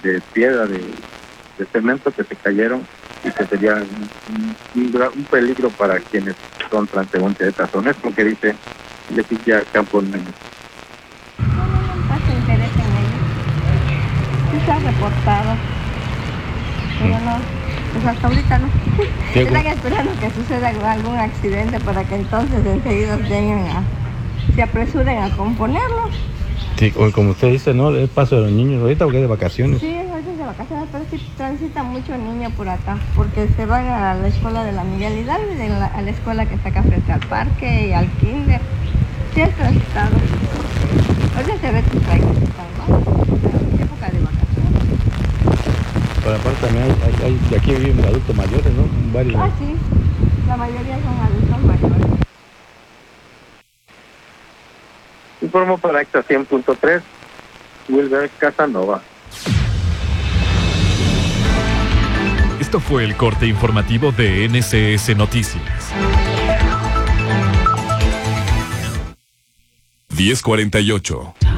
de piedra, de cemento que se cayeron y que sería un peligro para quienes son transeúntes de esta zona. Es lo que dice Leticia Campos Núñez. No pasa interés en ello. Sí se ha reportado, pero no, pues hasta ahorita no. Están esperando que suceda algún accidente para que entonces enseguida se apresuren a componerlo. Sí, como usted dice, ¿no? Es paso de los niños ahorita porque es de vacaciones. Sí, ahorita es de vacaciones, pero sí transita mucho niño por acá, porque se van a la escuela de la Miguel Hidalgo y a la escuela que está acá frente al parque y al kinder. Sí es transitado. Ahorita se ve que traigo época de vacaciones. Por aparte también hay de aquí viven adultos mayores, ¿no? Varios. Ah, sí, la mayoría son adultos mayores. Informo para Extra 100.3, Wilber Casanova. Esto fue el corte informativo de NCS Noticias. 10:48.